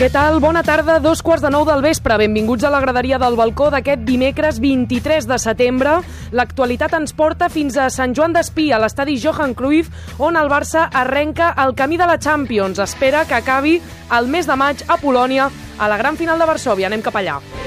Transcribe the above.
Què tal? Bona tarda, 2:15 del vespre. Benvinguts a la graderia del balcó d'aquest dimecres 23 de setembre. L'actualitat ens porta fins a Sant Joan d'Espí, a l'estadi Johan Cruyff, on el Barça arrenca el camí de la Champions. Espera que acabi el mes de maig a Polònia, a la gran final de Varsòvia. Anem cap allà.